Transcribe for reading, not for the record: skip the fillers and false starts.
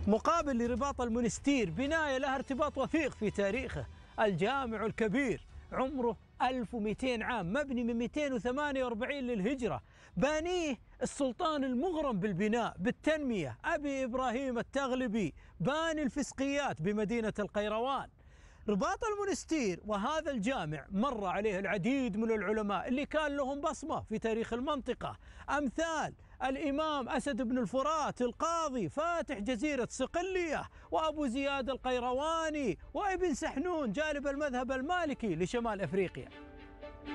مقابل لرباط المنستير بناية لها ارتباط وثيق في تاريخه. الجامع الكبير عمره 1200 عام، مبني من 248 للهجرة، بانيه السلطان المغرم بالبناء بالتنمية أبي إبراهيم التغلبي، باني الفسقيات بمدينة القيروان. رباط المنستير وهذا الجامع مر عليه العديد من العلماء اللي كان لهم بصمة في تاريخ المنطقة، أمثال الإمام أسد بن الفرات القاضي فاتح جزيرة صقلية، وأبو زياد القيرواني، وابن سحنون جالب المذهب المالكي لشمال أفريقيا.